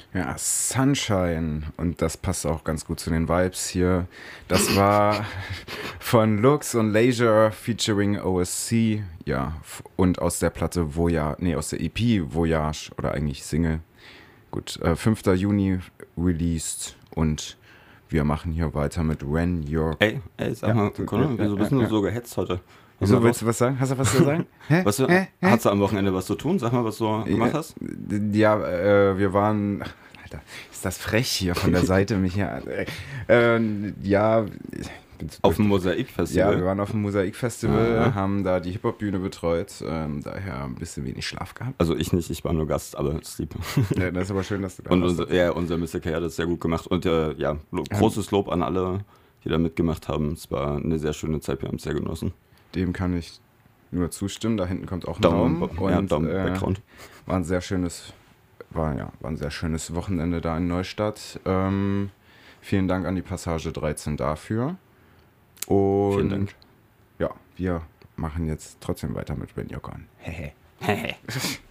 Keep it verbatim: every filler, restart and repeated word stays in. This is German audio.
Ja, Sunshine. Und das passt auch ganz gut zu den Vibes hier. Das war von Lux und Leisure featuring O S C. Ja, f- und aus der Platte Voyage, nee, aus der E P Voyage oder eigentlich Single. Gut, äh, fünfter Juni released und wir machen hier weiter mit When You're. Ey, ey, sag Ja, mal, ja, Conor, ja, wieso ja, bist du ja. so gehetzt heute? Was, Wieso mal willst los? du was sagen? Hast du was zu sagen? Hä? Was du, Hä? Hä? hast du am Wochenende was zu tun? Sag mal, was du gemacht hast. Ja, äh, wir waren. Ach, Alter, ist das frech hier von der Seite mich hier. Äh, äh, ja, ich bin zu Auf dem Ja, Mosaikfestival. wir waren auf dem Mosaikfestival, Ah. haben da die Hip-Hop-Bühne betreut, ähm, daher ein bisschen wenig Schlaf gehabt. Also ich nicht, ich war nur Gast, aber Sleep. Ja, das ist aber schön, dass du da Und warst. unser, ja, unser Mister K hat das sehr gut gemacht. Und äh, ja, lo großes Lob an alle, die da mitgemacht haben. Es war eine sehr schöne Zeit, wir haben es sehr genossen. Dem kann ich nur zustimmen. Da hinten kommt auch ein Daumen, Daumen. ja, Und, Daumen äh, Background. war ein sehr schönes, war, ja, war ein sehr schönes Wochenende da in Neustadt. Ähm, vielen Dank an die Passage dreizehn dafür. Und Vielen Dank. ja, wir machen jetzt trotzdem weiter mit When You're Gone. Hehe. Hehe.